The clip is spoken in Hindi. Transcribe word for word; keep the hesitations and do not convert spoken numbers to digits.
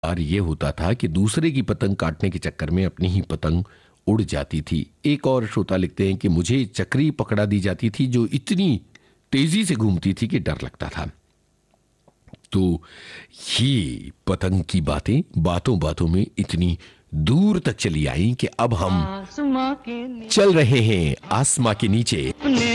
और ये होता था कि दूसरे की पतंग काटने के चक्कर में अपनी ही पतंग उड़ जाती थी। एक और श्रोता लिखते हैं कि मुझे चक्री पकड़ा दी जाती थी जो इतनी तेजी से घूमती थी कि डर लगता था। तो ये पतंग की बातें बातों बातों में इतनी दूर तक चली आई कि अब हम चल रहे हैं आसमां के नीचे।